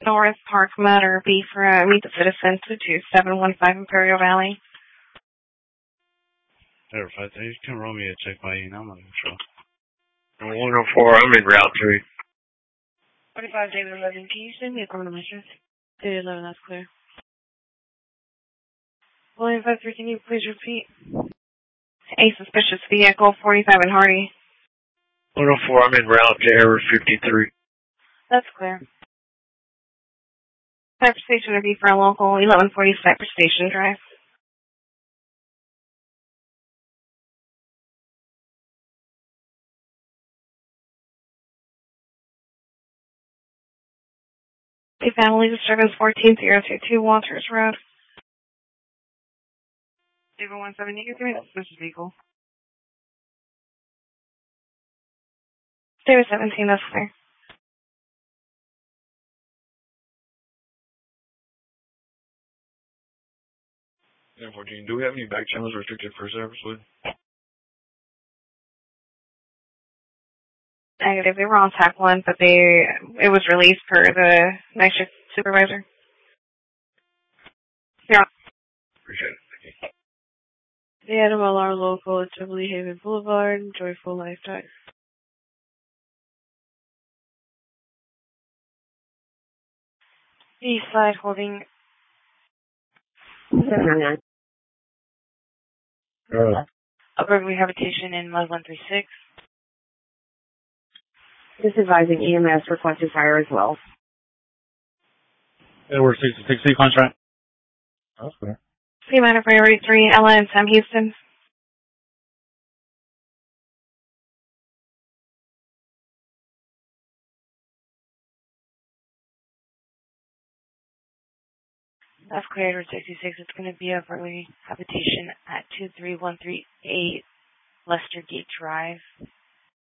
North Park Motor B for Meet the Citizen 22715 Imperial Valley. Verify that. You can roll me a check by email. I'm on control. 104, I'm in Route 3. 45 David 11, can you send me a chronometer? David 11, that's clear. William 53, can you please repeat? A suspicious vehicle, 45 and Hardy. 104, I'm in Route to Error 53. That's clear. Cypress Station would be for a local 1140 Cypress Station Drive. The family disturbance 14022 Walters Road. 017, you can give me that suspicious vehicle. 017, that's clear. 14, do we have any back channels restricted for service with? Negative, they were on TAC 1, but it was released per the night shift supervisor. Yeah. Appreciate it. Thank you. The Animal are local at Jubilee Haven Boulevard, Joyful Life Drive. East side holding. Upper Rehabilitation in Mud 136. This advising EMS requested fire as well. Edward 66C contract. That's fair. C-Minor Priority 3, Ella and Sam Houston. That's clear, Edward 66. It's going to be Upper Rehabilitation at 23138 Lester Gate Drive.